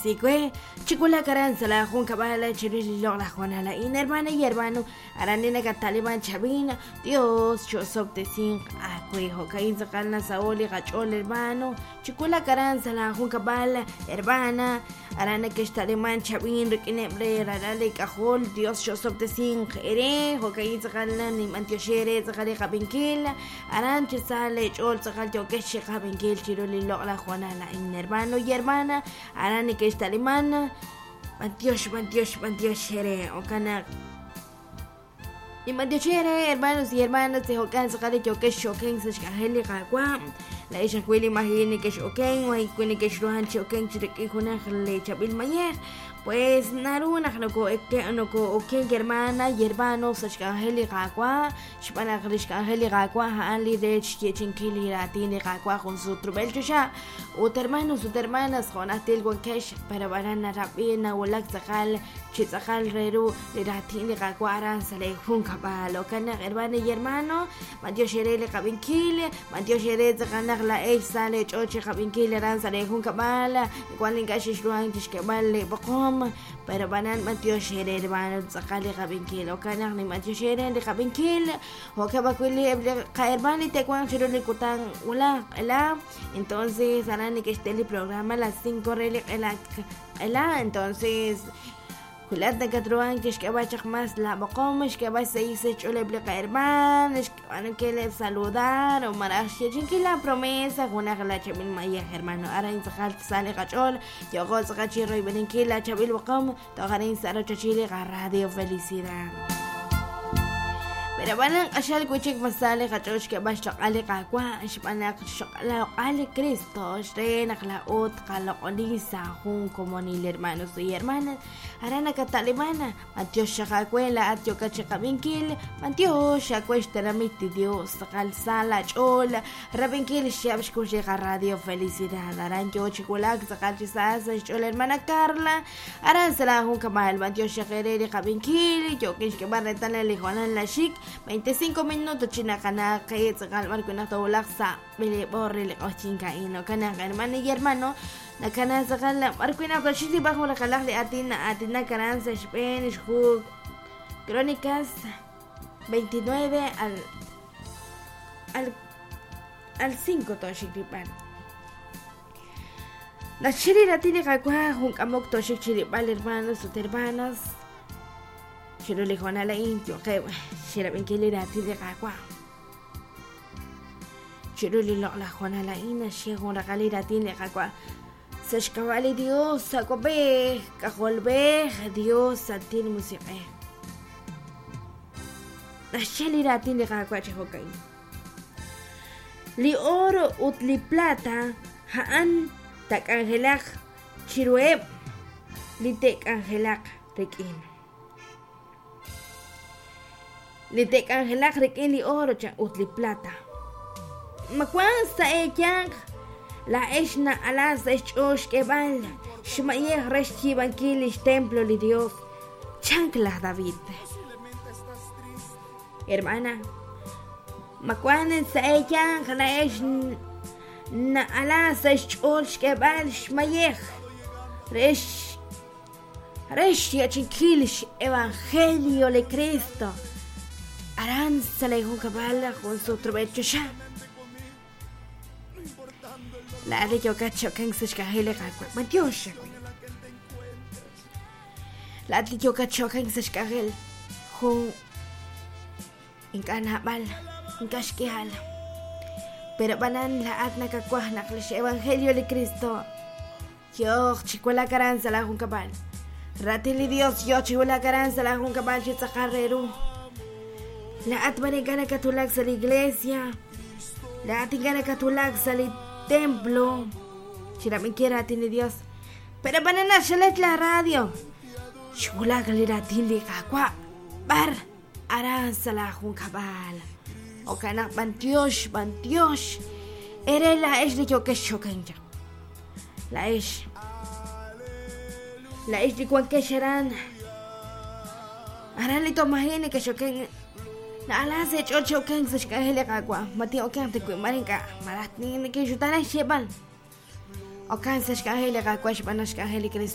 Sikwe, Chikula Caranzala, Juncabala, Chirilo, la Juana, in hermana y hermano, Aranina Cataliban Chavina, Dios, Josop de Sing, Acue, Jocaín Zacana, Saoli, Gachol, hermano, Chikula Caranzala, Juncabala, hermana, Arana que está de Manchavin, Riquinebre, Radale, Cajol, Dios, Josop de Sing, Ere, Jocaín Zacana, ni Mantioshere, Zacare Cabinquil, Aranche Sale, Chol, Zacalto, que se Cabinquil, Chirilo, la Juana, in hermano y hermana, Arani que está alemana, Mantiosh, Shere, Ocana. Y Mantioche, hermanos y hermanas, de Hokan, Sakari, que Shoken, Sashaheli, Gagua, la Isha Willy Mahini, que Shoken, o Quini que Shuhan, Shoken, Chirikuna, Chabil Mayer. Pues Naruna no hermana y hermano Sashkaheli Gagua, Shpana Krishkaheli Gagua, Ali de Chichinkili Ratini Gagua con su trubelcha, o hermanos, sus hermanas, con Atil Wankesh, para Barana Rapina, o Laxakal, Chitzakal Reru, de Ratini Gagua, Sale Junkabal, o Kana, hermana y hermano, Matio Shere Kabinkile, Matio Shere Zakanak la Ech Sale, Choche Kabinkile, Sale Junkabala, Qualingashi Ruan Tishkabale, Bocom. Pero banan Matio Shere, hermano, Zakali Kabinkil, o Kanak ni Matio Shere, de Kabinkil, o Kabakwili, Kaerbani, Tequan, Chiruli Kutan, Ula, Ela. Entonces, harán que esté el programa a las 5 Ela. Entonces, Kulat de Catruan, que es que va a más la bocom, es que va a ser chole blica hermano, es que van a querer saludar, o marashi, que la promesa, una la chabil maya hermano, ahora en Zahal sale gachol, yo gozo gachiro y beninquila, chabil bocom, togarin saro chachile, radio felicidad. Pero van a hacer el cuchic masale gachoch que va a chocarle cagua, es van a chocarle Cristo, estrena la ot, calonisa, jun como ni hermanos y hermanas, harán a catalemana, Matio Shacacuela, Atio Cachacabinkil, Matio Shacuesta Ramiti Dios, Calzala, Chola, Rabinkil, Shabsco llega radio felicidad, harán yo chiculac, Zacalchizas, Chola hermana Carla, harán será un camal, Matio Shacere, Cabinkil, yo que va a retarle Juan la chic. 25 minutos china kana kay sakal marko na tawlak sa bili borrele o chinkain no kana hermano y hermano na kana sakal marko na ko chiti bajo la kalak de atina karan sa Spanish Hook Crónicas 29 al 5 to shikripan la chiri ratini kakwa hunk amok to shikripan hermanos o hermanas Chiro le Juana la intio que Chira Benkili Rati de Gagua Chiro le la Juana la ina Chiro la Galira tiene Gagua Sashkavali Dios Sacobe Cajolbe Dios Santin Musique La Chelira tiene Gagua Chihokai Li oro ut li plata Haan Tak Angelak Chirueb Li tek Angelak Rikin Litek Angelak rekin li oro cha utli plata. Makwan sa ekyang la eshna alas echosh kebal shmaye reshti bankilish templo li Dios chancla David. Hermana, makwan sa ekyang la eshna alas echosh kebal shmaye reshti achinkilish evangelio de Cristo. Harán sale un cabal con su trovecho ya. La de yo cacho que se escajele gagua. Matiosha. La de yo cacho que se escajel. Jun. En canabal. En casqueal. Pero banan la atna cacuajna que el evangelio de Cristo. Yo chicuela caranza la jun cabal. Ratili Dios yo chicuela caranza la jun cabal chitzacarreru. La atmane gana catulac sa la iglesia. La atingana catulac sa el templo. Chiramin quiera tiene Dios. Pero banana chalet la radio. Chula galera tili kakwa. Bar. Aran sa jun cabal. O kanak bantiosh. Ere la es de yo que shokanja. La es de cuan que sharan. Aran le tomahine que shoken. Na alas ocho keng sa shkahele kakwa. Mati okang te kwimarin ka. Marat ni ke jutana shebal. Okang sa shkahele kakwa shbana shkahele